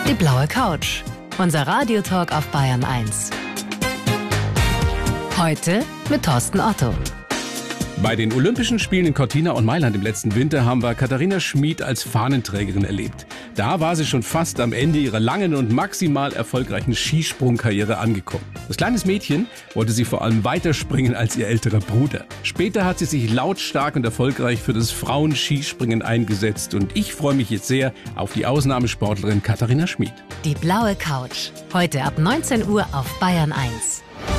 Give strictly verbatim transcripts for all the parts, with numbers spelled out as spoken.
Die blaue Couch. Unser Radiotalk auf Bayern eins. Heute mit Thorsten Otto. Bei den Olympischen Spielen in Cortina und Mailand im letzten Winter haben wir Katharina Schmid als Fahnenträgerin erlebt. Da war sie schon fast am Ende ihrer langen und maximal erfolgreichen Skisprungkarriere angekommen. Als kleines Mädchen wollte sie vor allem weiterspringen als ihr älterer Bruder. Später hat sie sich lautstark und erfolgreich für das Frauenskispringen eingesetzt und ich freue mich jetzt sehr auf die Ausnahmesportlerin Katharina Schmid. Die blaue Couch. Heute ab neunzehn Uhr auf Bayern eins.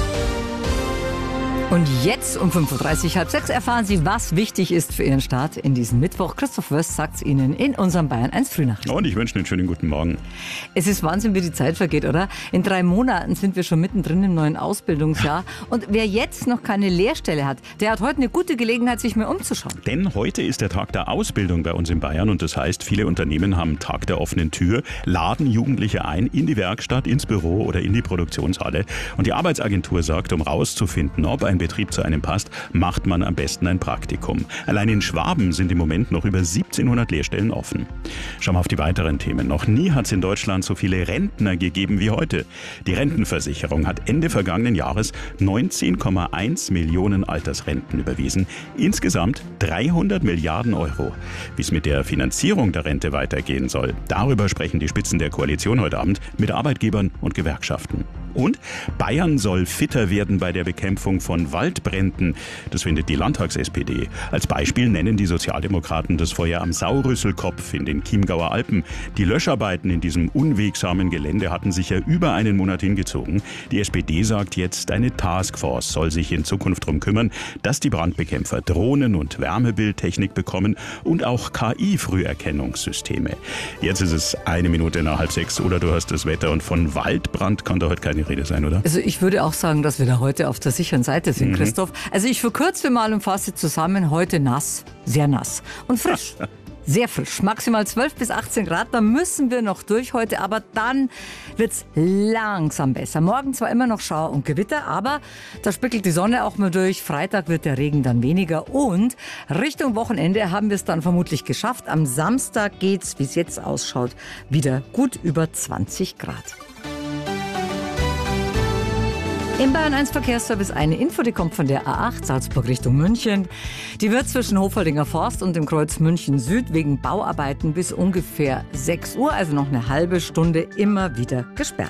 Und jetzt um fünf Uhr dreißig, halb sechs erfahren Sie, was wichtig ist für Ihren Start in diesen Mittwoch. Christoph Wörst sagt es Ihnen in unserem Bayern eins Frühnacht. Und ich wünsche einen schönen guten Morgen. Es ist Wahnsinn, wie die Zeit vergeht, oder? In drei Monaten sind wir schon mittendrin im neuen Ausbildungsjahr. Und wer jetzt noch keine Lehrstelle hat, der hat heute eine gute Gelegenheit, sich mehr umzuschauen. Denn heute ist der Tag der Ausbildung bei uns in Bayern. Und das heißt, viele Unternehmen haben Tag der offenen Tür, laden Jugendliche ein in die Werkstatt, ins Büro oder in die Produktionshalle. Und die Arbeitsagentur sagt, um rauszufinden, ob ein Betrieb zu einem passt, macht man am besten ein Praktikum. Allein in Schwaben sind im Moment noch über siebzehnhundert Lehrstellen offen. Schauen wir auf die weiteren Themen. Noch nie hat es in Deutschland so viele Rentner gegeben wie heute. Die Rentenversicherung hat Ende vergangenen Jahres neunzehn Komma eins Millionen Altersrenten überwiesen. Insgesamt dreihundert Milliarden Euro. Wie es mit der Finanzierung der Rente weitergehen soll, darüber sprechen die Spitzen der Koalition heute Abend mit Arbeitgebern und Gewerkschaften. Und Bayern soll fitter werden bei der Bekämpfung von Waldbränden. Das findet die Landtags-S P D. Als Beispiel nennen die Sozialdemokraten das Feuer am Saurüsselkopf in den Chiemgauer Alpen. Die Löscharbeiten in diesem unwegsamen Gelände hatten sich ja über einen Monat hingezogen. Die S P D sagt jetzt, eine Taskforce soll sich in Zukunft darum kümmern, dass die Brandbekämpfer Drohnen- und Wärmebildtechnik bekommen und auch K I-Früherkennungssysteme. Jetzt ist es eine Minute nach halb sechs oder du hast das Wetter und von Waldbrand kann da heute keine Rede sein, oder? Also ich würde auch sagen, dass wir da heute auf der sicheren Seite sind, mhm. Christoph. Also ich verkürze mal und fasse zusammen. Heute nass, sehr nass und frisch. Sehr frisch, maximal zwölf bis achtzehn Grad, da müssen wir noch durch heute, aber dann wird's langsam besser. Morgen zwar immer noch Schauer und Gewitter, aber da spickelt die Sonne auch mal durch. Freitag wird der Regen dann weniger und Richtung Wochenende haben wir es dann vermutlich geschafft. Am Samstag geht's, wie es jetzt ausschaut, wieder gut über zwanzig Grad. Im Bayern eins Verkehrsservice eine Info, die kommt von der A acht Salzburg Richtung München. Die wird zwischen Hoferdinger Forst und dem Kreuz München Süd wegen Bauarbeiten bis ungefähr sechs Uhr, also noch eine halbe Stunde, immer wieder gesperrt.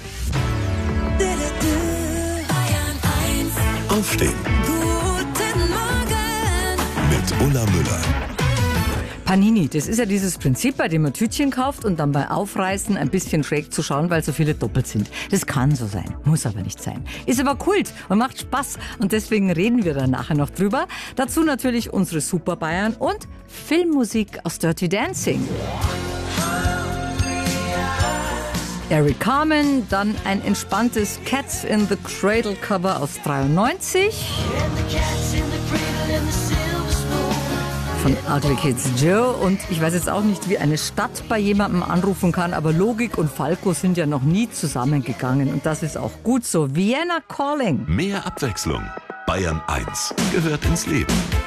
Aufstehen. Guten Morgen. Mit Ulla Müller. Panini, das ist ja dieses Prinzip, bei dem man Tütchen kauft und dann bei Aufreißen ein bisschen schräg zu schauen, weil so viele doppelt sind. Das kann so sein, muss aber nicht sein. Ist aber Kult und macht Spaß und deswegen reden wir dann nachher noch drüber. Dazu natürlich unsere Super Bayern und Filmmusik aus Dirty Dancing. Eric Carmen, dann ein entspanntes Cats in the Cradle Cover aus dreiundneunzig. Von Ugly Kids Joe und ich weiß jetzt auch nicht, wie eine Stadt bei jemandem anrufen kann, aber Logik und Falco sind ja noch nie zusammengegangen und das ist auch gut so. Vienna Calling. Mehr Abwechslung. Bayern eins gehört ins Leben.